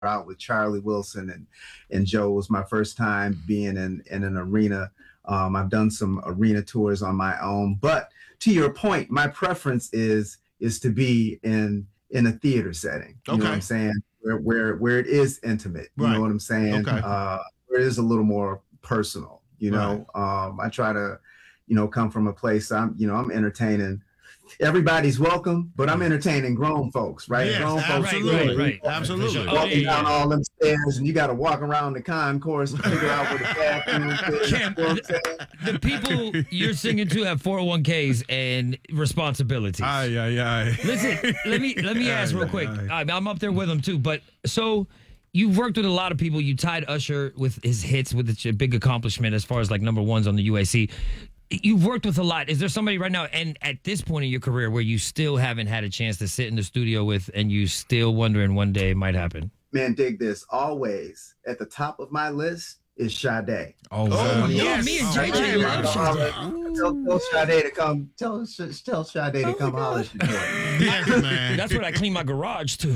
out with Charlie Wilson and Joe. It was my first time being in an arena. I've done some arena tours on my own, but to your point, my preference is to be in a theater setting. You know what I'm saying? Where it is intimate. You know what I'm saying? Where it is a little more personal. I try to, come from a place I'm entertaining. Everybody's welcome, but I'm entertaining grown folks, right? Yes, grown absolutely, folks, absolutely. Walking down all them stairs, and you got to walk around the concourse to figure out where the bathroom is. The people you're singing to have 401ks and responsibilities. Listen, let me ask real quick. I'm up there with them too, but so you've worked with a lot of people. You tied Usher with his hits, with a big accomplishment as far as like number ones on the UAC. You've worked with a lot. Is there somebody right now, and at this point in your career, where you still haven't had a chance to sit in the studio with, and you still wondering one day it might happen? Man, dig this. Always at the top of my list is Sade. Yes. Me and JJ love Sade. Tell Sade to come. Tell Sade to come holler at you. Yes, man. That's what I clean my garage to.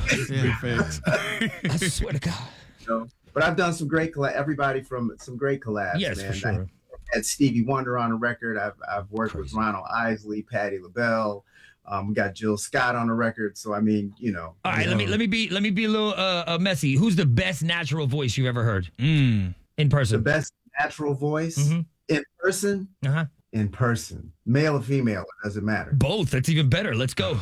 I swear to God. But I've done some great everybody from some great collabs. Yes, man. for sure. I had Stevie Wonder on a record. I've worked with Ronald Isley, Patti LaBelle. We got Jill Scott on the record. So I mean, All right, let me be a little messy. Who's the best natural voice you've ever heard in person? The best natural voice in person. In person, male or female, it doesn't matter. Both. That's even better. Let's go.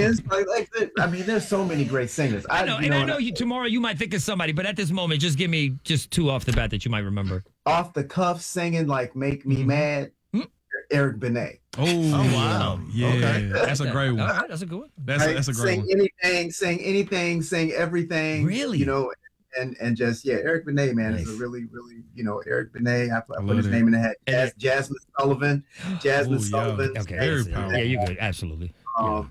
There's so many great singers. I know tomorrow you might think of somebody, but at this moment, just give me just two off the bat that you might remember. Off the cuff, singing like "Make Me Mad," Eric Benet. Oh wow! Yeah, okay. That's a great one. All right, that's a good one. That's a great one. Sing anything, sing everything. Really? And just Eric Benet, man, is a really, really, Eric Benet. I put his name in the hat. Jasmine Sullivan. Sullivan. Okay. Very powerful. Yeah, you're good. Absolutely. Her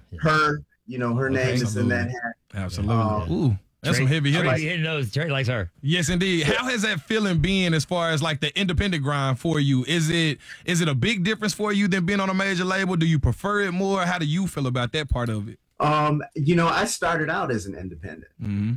name is in that hat. Absolutely. Ooh. That's some heavy hitters. Trey likes her. Yes, indeed. How has that feeling been as far as like the independent grind for you? Is it a big difference for you than being on a major label? Do you prefer it more? How do you feel about that part of it? I started out as an independent.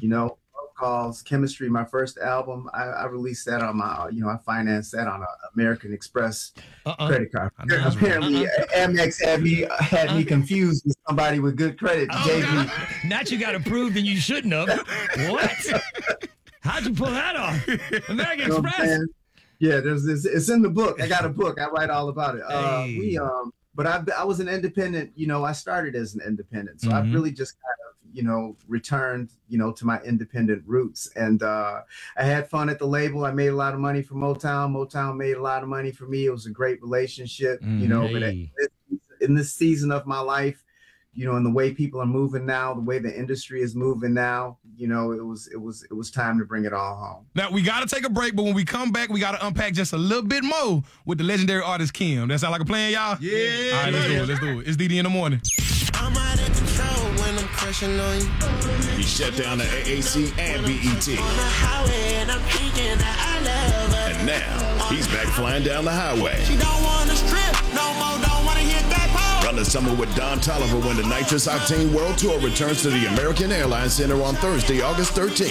Calls Chemistry, my first album. I released that on my, I financed that on an American Express credit card. Apparently, Amex had me confused with somebody with good credit. Not you got approved and you shouldn't have. What? How'd you pull that off? American Express. Yeah, it's in the book. I got a book. I write all about it. But I was an independent. I started as an independent, so I've really just kind of returned, to my independent roots. And I had fun at the label. I made a lot of money for Motown. Motown made a lot of money for me. It was a great relationship, but in this season of my life, and the way people are moving now, the way the industry is moving now, it was time to bring it all home. Now we got to take a break, but when we come back, we got to unpack just a little bit more with the legendary artist Kim. That sound like a plan, y'all? Yeah. All right, let's do it. It's DD in the morning. I'm out of control when I'm crushing on you. He shut down the AAC and BET. On the highway and I'm thinking that I love her. And now, he's back flying down the highway. She don't want to strip no more, don't want to hit that pole. Run the summer with Don Toliver when the Nitrous Octane World Tour returns to the American Airlines Center on Thursday, August 13th.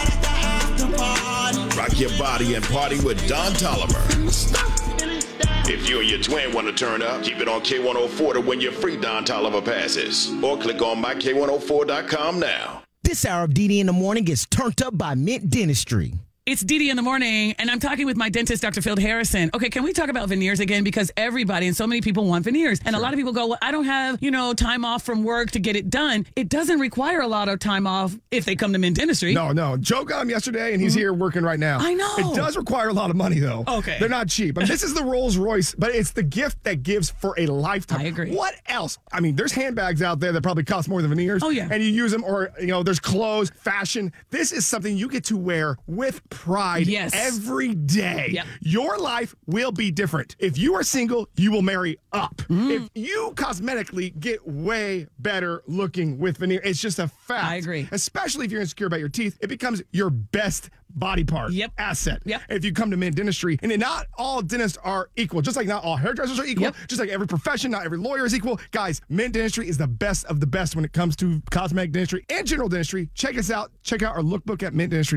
Rock your body and party with Don Toliver. If you and your twin want to turn up, keep it on K104 to win your free Don Toliver passes. Or click on myK104.com now. This hour of DD in the Morning gets turned up by Mint Dentistry. It's DD in the morning, and I'm talking with my dentist, Dr. Phil Harrison. Okay, can we talk about veneers again? Because everybody and so many people want veneers. And a lot of people go, well, I don't have, time off from work to get it done. It doesn't require a lot of time off if they come to Mint Dentistry. No. Joe got him yesterday, and he's here working right now. I know. It does require a lot of money, though. Okay. They're not cheap. This is the Rolls Royce, but it's the gift that gives for a lifetime. I agree. What else? There's handbags out there that probably cost more than veneers. Oh, yeah. And you use them, or, there's clothes, fashion. This is something you get to wear with pride every day. Yep. Your life will be different. If you are single, you will marry up. If you cosmetically get way better looking with veneer, it's just a fact. I agree. Especially if you're insecure about your teeth, it becomes your best body part, asset. Yep. If you come to Mint Dentistry, and not all dentists are equal, just like not all hairdressers are equal, just like every profession, not every lawyer is equal. Guys, Mint Dentistry is the best of the best when it comes to cosmetic dentistry and general dentistry. Check us out. Check out our lookbook at Mint Dentistry.